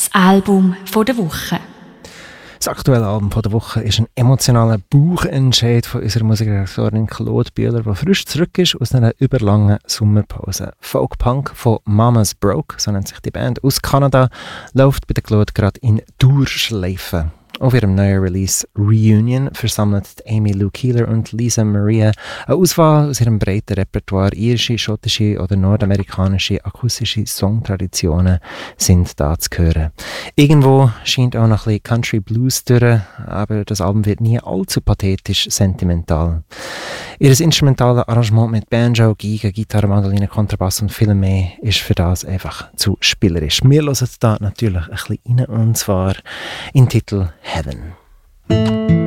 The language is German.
Das Album von der Woche. Das aktuelle Album von der Woche ist ein emotionaler Bauchentscheid von unserer Musikredaktorin Claude Bühler, die frisch zurück ist aus einer überlangen Sommerpause. Folk-Punk von Mama's Broke, so nennt sich die Band, aus Kanada, läuft bei der Claude gerade in Dauerschleife. Auf ihrem neuen Release Reunion versammelt Amy Lou Keeler und Lisa Maria eine Auswahl aus ihrem breiten Repertoire. Irische, schottische oder nordamerikanische akustische Songtraditionen sind da zu hören. Irgendwo scheint auch noch ein bisschen Country Blues durch, aber das Album wird nie allzu pathetisch sentimental. Ihr instrumentales Arrangement mit Banjo, Geige, Gitarre, Mandoline, Kontrabass und viel mehr ist für das einfach zu spielerisch. Wir hören da natürlich ein bisschen rein, und zwar in Titel Heaven.